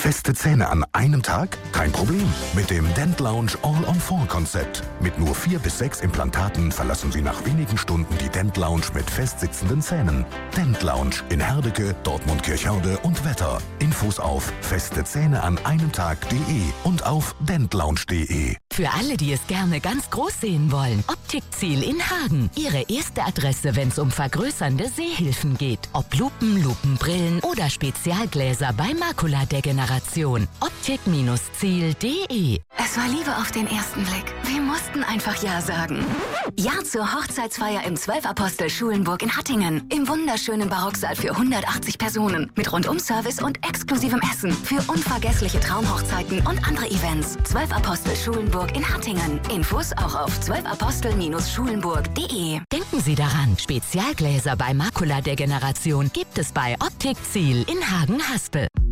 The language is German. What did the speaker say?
Feste Zähne an einem Tag? Kein Problem. Mit dem Dent Lounge All-on-4-Konzept. Mit nur 4 bis 6 Implantaten verlassen Sie nach wenigen Stunden die Dent Lounge mit festsitzenden Zähnen. Dent Lounge in Herdecke, Dortmund-Kirchhörde und Wetter. Infos auf festezähneaneinemtag.de und auf dentlounge.de. Für alle, die es gerne ganz groß sehen wollen. Optikziel in Hagen. Ihre erste Adresse, wenn es um vergrößernde Sehhilfen geht. Ob Lupen, Lupenbrillen oder Spezialgläser bei Makuladegeneration. Optik-Ziel.de. Es war Liebe auf den ersten Blick. Wir mussten einfach Ja sagen. Ja zur Hochzeitsfeier im 12-Apostel Schulenburg in Hattingen. Im wunderschönen Barocksaal für 180 Personen. Mit Rundum-Service und exklusivem Essen. Für unvergessliche Traumhochzeiten und andere Events. 12-Apostel Schulenburg in Hattingen. Infos auch auf 12apostel-schulenburg.de. Denken Sie daran, Spezialgläser bei Makuladegeneration gibt es bei Optikziel in Hagen-Haspel.